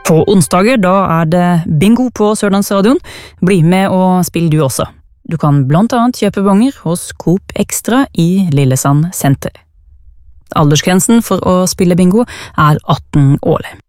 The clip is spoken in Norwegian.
På onsdager da det bingo på Sørlandsradion. Bli med og spill du også. Du kan blant annet kjøpe bonger hos Coop Extra i Lillesand senter. Aldersgrensen for å spille bingo 18 år.